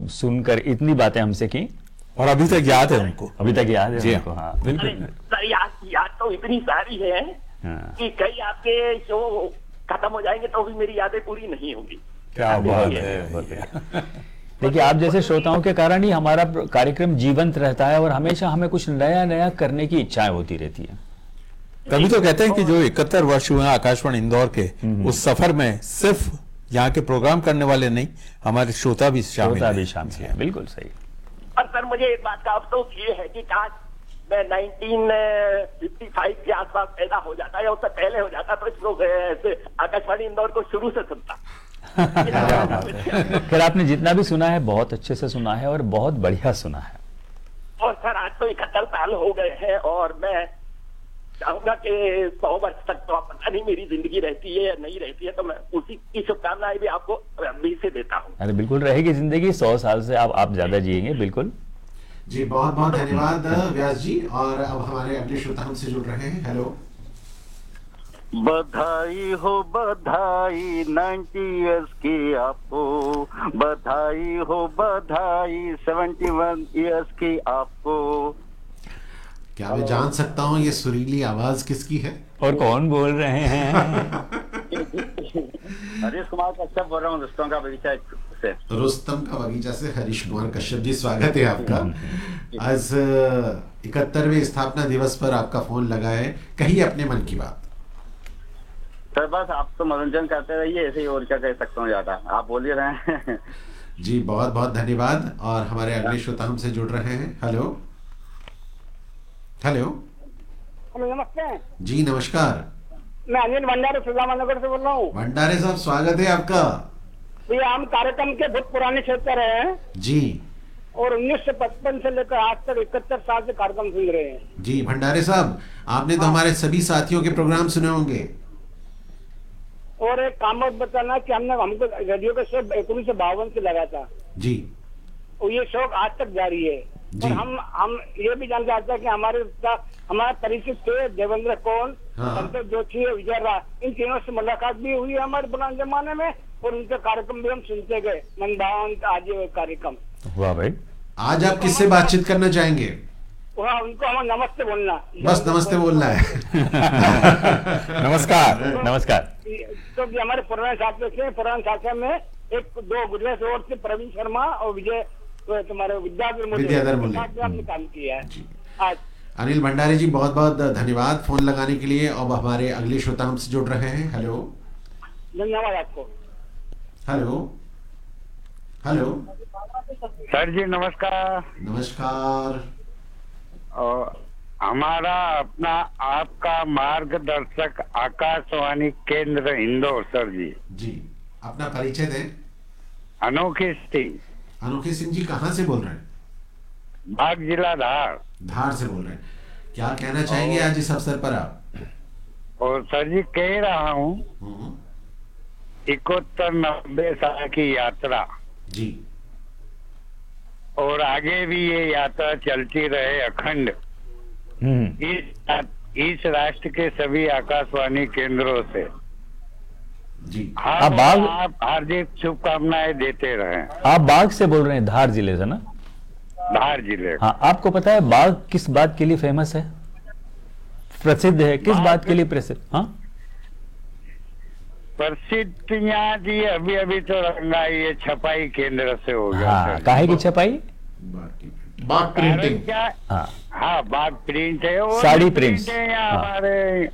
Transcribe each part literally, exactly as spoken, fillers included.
सुनकर इतनी बातें हमसे की और अभी तक याद है उनको, अभी तक याद है जी उनको। हाँ अरे सर याद याद तो इतनी सारी है हाँ। कि कई आपके शो खत्म हो जाएंगे तो भी मेरी यादें पूरी नहीं होंगी। क्या बात है, है। बहुत है। देखिए, आप जैसे श्रोताओं के कारण ही हमारा कार्यक्रम जीवंत रहता है और हमेशा हमें कुछ नया नया करने की इच्छाएं होती रहती है। तभी तो कहते हैं कि जो इकहत्तर वर्ष हुए हैं आकाशवाणी इंदौर के, उस सफर में सिर्फ यहाँ के प्रोग्राम करने वाले नहीं, हमारे श्रोता भी शामिल श्रोता हैं। भी शामिल है, बिल्कुल सही। और सर मुझे एक बात का अफसोस ये है कि काश मैं उन्नीस सौ पचपन के आसपास पैदा हो जाता या उससे पहले हो जाता तो इस लोग आकाशवाणी इंदौर को शुरू से सुनता। फिर आपने जितना भी सुना है बहुत अच्छे से सुना है और बहुत बढ़िया सुना है। और सर आज तो इकहत्तर साल हो गए हैं और मैं चाहूंगा कि सौ वर्ष तक तो पता नहीं मेरी जिंदगी रहती है या नहीं रहती है, तो मैं उसी की शुभकामनाएं भी आपको अभी से देता हूँ। अरे बिल्कुल रहेगी जिंदगी, सौ साल से आप आप ज्यादा जिएंगे। बिल्कुल जी, बहुत बहुत धन्यवाद व्यास जी। और अब हमारे अगले श्रोता हमसे जुड़ रहे हैं। हेलो। बधाई हो बधाई नाइन्टी इयर्स की आपको, बधाई हो बधाई सेवेंटी वन इयर्स की आपको। क्या मैं जान सकता हूँ ये सुरीली आवाज किसकी है और कौन बोल रहे हैं? हरीश कुमार कश्यप बोल रहा हूँ रुस्तम का बगीचा से। रुस्तम का बगीचा से हरीश कुमार कश्यप जी, स्वागत है आपका। आज इकहत्तरवें स्थापना दिवस पर आपका फोन लगा है, कहिए अपने मन की बात। सर बस आप तो मनोरंजन करते रहिए ऐसे ही, और क्या कह सकता हूँ, ज्यादा आप बोल ही रहे हैं। जी बहुत बहुत धन्यवाद। और हमारे अगले श्रोता हमसे जुड़ रहे हैं। हेलो। हेलो। हेलो नमस्ते जी नमस्कार। मैं अनिल भंडारे सुजामा नगर से बोल रहा हूँ। भंडारे साहब स्वागत है आपका। भैया हम कार्यक्रम के बहुत पुराने क्षेत्र हैं जी, और उन्नीस सौ पचपन से लेकर आज तक इकहत्तर साल से कार्यक्रम सुन रहे हैं। जी भंडारे साहब, आपने तो हमारे सभी साथियों के प्रोग्राम सुने होंगे। और एक काम और बताना कि हमने हमको रेडियो का शो उन्नीस सौ बावन से लगा था जी, और ये शौक आज तक जारी है। और हम हम ये भी जानना चाहते हैं कि हमारे हमारे परिचित थे देवेंद्र कौन, संतोष जोशी, विजय राय, इन तीनों से मुलाकात भी हुई है हमारे पुराने जमाने में, और उनके कार्यक्रम भी हम सुनते गए। मन भावन आज ये कार्यक्रम। वाह भाई। आज आप किससे बातचीत करना चाहेंगे? वहाँ उनको हम नमस्ते बोलना, बस नमस्ते बोलना है। नमस्कार नमस्कार। तो हमारे पुराने साथियों से पुराने साथियों में एक दो गुजरात और से प्रवीण शर्मा और विजय तुम्हारे विद्याधर विद्याधर मुले आपने काम किया है आज। अनिल भंडारे जी बहुत बहुत धन्यवाद फोन लगाने के लिए। अब हमारे अगले श्रोता हमसे जुड़ रहे हैं। हेलो। धन्यवाद आपको। हेलो। हेलो सर जी नमस्कार। नमस्कार। और हमारा अपना आपका मार्गदर्शक आकाशवाणी केंद्र इंदौर सर जी। जी अपना परिचय दें। अनोखी सिंह। अनोखी सिंह जी कहाँ से बोल रहे हैं? बाग जिला धार। धार से बोल रहे हैं। क्या कहना चाहेंगे आज इस अवसर पर आप? और सर जी कह रहा हूँ इकहत्तर नब्बे साल की यात्रा जी, और आगे भी ये यात्रा चलती रहे अखंड इस इस राष्ट्र के सभी आकाशवाणी केंद्रों से जी। आप बाग आप हार्दिक शुभकामनाएं देते रहे। आप बाग से बोल रहे हैं, धार जिले से ना? धार जिले। हाँ, आपको पता है बाग किस बात के लिए फेमस है, प्रसिद्ध है? किस बात के लिए प्रसिद्ध? हाँ प्रसिद्ध यहाँ जी अभी अभी तो रंगाई ये छपाई केंद्र से हो गया। हाँ, काहे की छपाई? बाग प्रिंटिंग। क्या? हाँ हाँ बाग प्रिंट है, और साड़ी प्रिंट्स। है यहाँ हाँ। हमारे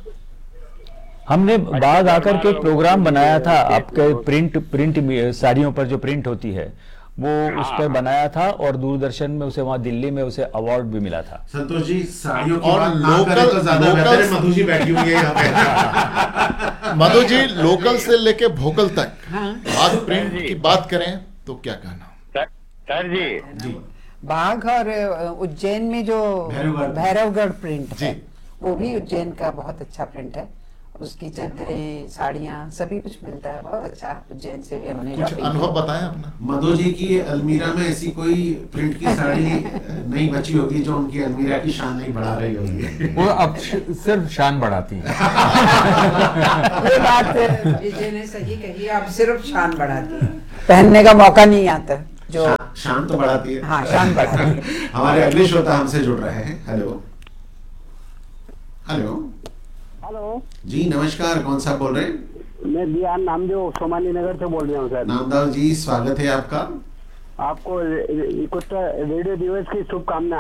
हमने बाग आकर के एक प्रोग्राम बनाया था आपके प्रिंट प्रिंट साड़ियों पर जो प्रिंट होती है वो उस पर बनाया था, और दूरदर्शन में उसे वहाँ दिल्ली में उसे अवार्ड भी मिला था। संतोष जी साड़ियों की और बात ना लोकल करें तो ज्यादा बेहतर है। लोकल मधु जी बैठी हुई है यहाँ पे। मधु जी लोकल से लेके भोकल तक बाग प्रिंट की बात करें तो क्या कहना? सर, सर जी जी बाघ और उज्जैन में जो भैरवगढ़ भैरवगढ़ प्रिंट है वो भी उज्जैन का बहुत अच्छा प्रिंट है। उसकी चादरें, साड़ियाँ, सभी कुछ मिलता है, बहुत अच्छा। उज्जैन से भी हमने कुछ अनुभव बताएं अपना। मधु जी की अलमीरा में ऐसी कोई प्रिंट की साड़ी नहीं बची होगी जो उनकी अलमीरा की शान नहीं बढ़ा रही होगी। वो अब सिर्फ शान बढ़ाती है। ये बात विजय ने सही कही, आप सिर्फ शान बढ़ाती है, पहनने का मौका नहीं आता जो शान तो बढ़ाती है। हाँ, शान बढ़ाती है। हमारे अगले श्रोता हमसे जुड़ रहे हैं। हेलो हेलो हेलो जी नमस्कार, कौन सा बोल रहे हैं? मैं दियान नामदेव सोमानी नगर से बोल रहा हूँ सर। नामदेव जी स्वागत है आपका। आपको इकहत्तर रेडियो दिवस की शुभकामना।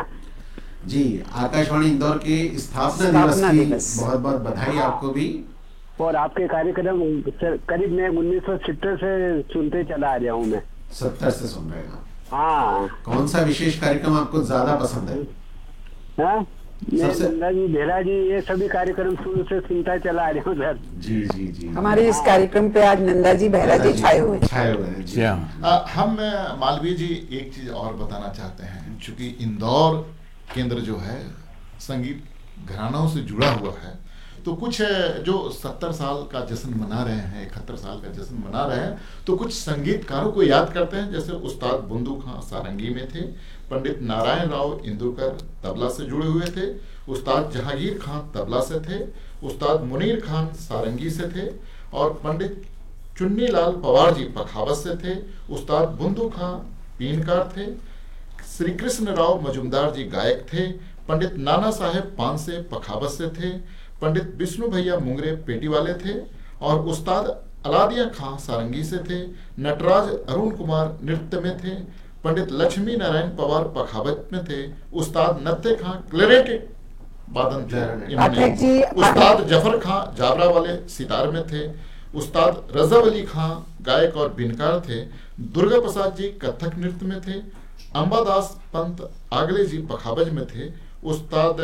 जी आकाशवाणी इंदौर के स्थापना दिवस की बहुत बहुत बधाई आपको भी। और आपके कार्यक्रम करीब मैं उन्नीस सौ सत्तर से सुनते चला आ रहा हूँ। मैं सत्तर से सुन रहे हैं? हाँ। कौन सा विशेष कार्यक्रम आपको ज्यादा पसंद है? हाँ? मैं नंदा जी, भेला जी, ये सभी कार्यक्रम शुरू से सुनता चला आ रहा हूँ सर। जी जी जी। हमारे इस कार्यक्रम पे आज नंदा जी, भेला जी छाए हुए छाए हुए हैं जी। आ, हम मालवीय जी एक चीज और बताना चाहते हैं, चूंकि इंदौर केंद्र जो है संगीत घरानों से जुड़ा हुआ है, तो कुछ जो सत्तर साल का जश्न मना रहे हैं, इकहत्तर साल का जश्न मना रहे हैं, तो कुछ संगीतकारों को याद करते हैं। जैसे उस्ताद बुंदू खां सारंगी में थे, पंडित नारायण राव इंदुरकर तबला से जुड़े हुए थे, उस्ताद जहांगीर खान तबला से थे, उस्ताद मुनीर खान सारंगी से थे, और पंडित चुन्नीलाल पवार जी पखावत से थे, उस्ताद बुंदू खां पीनकार थे, श्री कृष्ण राव मजुमदार जी गायक थे, पंडित नाना साहेब पानसे पखावत से थे, पंडित विष्णु भैया मुंगरे पेटी वाले थे, और उस्ताद अलादिया खां सारंगी से थे, नटराज अरुण कुमार नृत्य में थे, पंडित लक्ष्मी नारायण पवार पखावत में थे, उस्ताद नत्ते खां क्लेरेट वादन थे इन्होंने, उस्ताद जफर खां जाबरा वाले सितार में थे, उस्ताद रजब अली खां गायक और बिनकार थे, दुर्गा प्रसाद जी कथक नृत्य में थे, अंबादास पंत आगले जी पखावज में थे, उस्ताद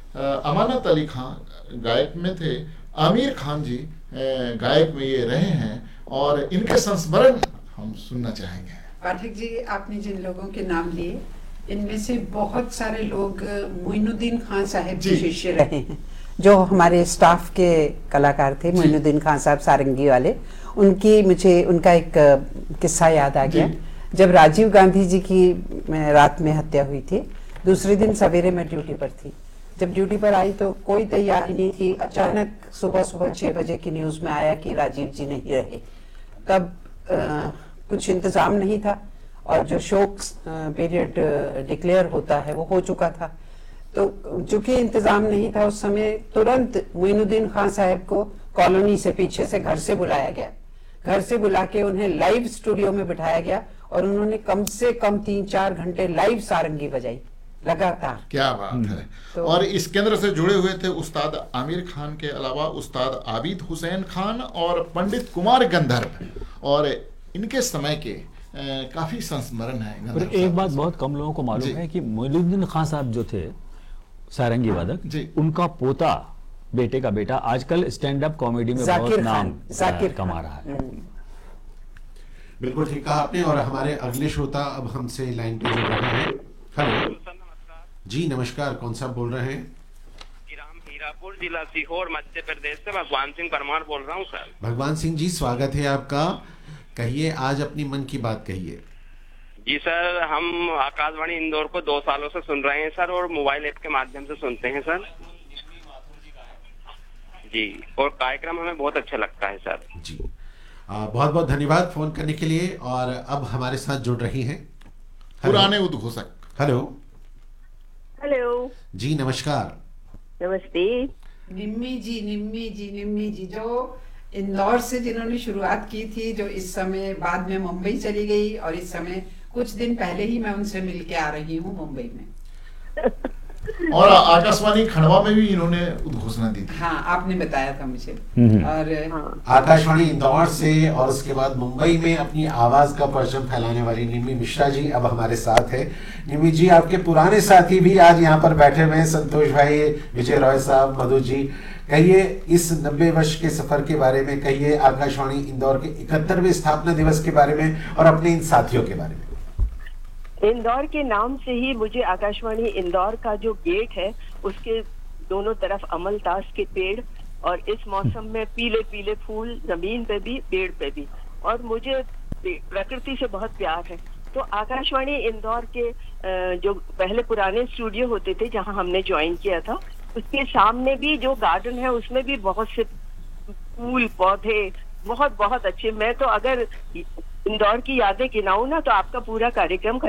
अमानत अली खां गायक में थे, आमिर खान जी गायक में ये रहे हैं, और इनके संस्मरण हम सुनना चाहेंगे। पाठक जी, आपने जिन लोगों के नाम लिए, इनमें से बहुत सारे लोग मोइनुद्दीन खान साहब के शिष्य रहे हैं, जो हमारे स्टाफ के कलाकार थे। मोइनुद्दीन खान साहब सारंगी वाले, उनकी मुझे उनका एक किस्सा याद आ गया। जब राजीव गांधी जी की रात में हत्या हुई थी, दूसरे दिन सवेरे मैं ड्यूटी पर थी। जब ड्यूटी पर आई तो कोई तैयारी नहीं थी। अचानक सुबह सुबह छह बजे की न्यूज में आया कि राजीव जी नहीं रहे। तब आ, कुछ इंतजाम नहीं था, और जो शोक पीरियड डिक्लेयर होता है वो हो चुका था। तो चूंकि इंतजाम नहीं था उस समय, तुरंत मोइनुद्दीन खान साहब को कॉलोनी से पीछे से घर से बुलाया गया। घर से बुला के उन्हें लाइव स्टूडियो में बिठाया गया, और उन्होंने कम से कम तीन चार घंटे लाइव सारंगी बजाई लगातार। क्या बात है। तो और इस केंद्र से जुड़े हुए थे उस्ताद आमिर खान के अलावा उस्ताद आबिद हुसैन खान और पंडित कुमार गंधर्व, और इनके समय के ए, काफी संस्मरण है। पर एक बात बहुत कम लोगों को मालूम है कि मोइनुद्दीन खान साहब जो थे सारंगी वादक, उनका पोता, बेटे का बेटा, आजकल स्टैंड अप कॉमेडी में बहुत नाम कमा रहा है। बिल्कुल ठीक कहा आपने। और हमारे अगले श्रोता अब हमसे लाइन पे जुड़ रहे हैं। हेलो जी नमस्कार, कौन सा बोल रहे हैं? हीरापुर जिला सीहोर मध्य प्रदेश से भगवान सिंह परमार बोल रहा हूँ सर। भगवान सिंह जी स्वागत है आपका। कहिए, आज अपनी मन की बात कहिए। जी सर, हम आकाशवाणी इंदौर को दो सालों से सुन रहे हैं सर, और मोबाइल ऐप के माध्यम से सुनते हैं सर जी, और कार्यक्रम हमें बहुत अच्छा लगता है सर जी। आ, बहुत बहुत धन्यवाद फोन करने के लिए। और अब हमारे साथ जुड़ रही हैं पुराने उद्घोषक। हेलो हेलो जी नमस्कार। नमस्ते। निम्मी जी, निम्मी जी, निम्मी जी, जो इंदौर से जिन्होंने शुरुआत की थी, जो इस समय बाद में मुंबई चली गई, और इस समय कुछ दिन पहले ही मैं उनसे मिलके आ रही हूँ मुंबई में। और आकाशवाणी खंडवा में भी इन्होंने उद्घोषणा दी थी। हाँ, आपने बताया था मुझे। और हाँ। आकाशवाणी इंदौर से और उसके बाद मुंबई में अपनी आवाज का परचम फैलाने वाली निम्मी मिश्रा जी अब हमारे साथ है। निम्मी जी, आपके पुराने साथी भी आज यहाँ पर बैठे हुए हैं, संतोष भाई, विजय रॉय साहब, मधु जी। कहिए, इस नब्बे वर्ष के सफर के बारे में कहिए, आकाशवाणी इंदौर के इकहत्तरवें स्थापना दिवस के बारे में, और अपने इन साथियों के बारे में। इंदौर के नाम से ही मुझे आकाशवाणी इंदौर का जो गेट है, उसके दोनों तरफ अमलतास के पेड़, और इस मौसम में पीले पीले फूल, जमीन पे भी पेड़ पे भी, और मुझे प्रकृति से बहुत प्यार है। तो आकाशवाणी इंदौर के जो पहले पुराने स्टूडियो होते थे जहां हमने ज्वाइन किया था, उसके सामने भी जो गार्डन है उसमें भी बहुत से फूल पौधे बहुत बहुत अच्छे। मैं तो अगर इंदौर की यादें गिनाऊं ना तो आपका पूरा कार्यक्रम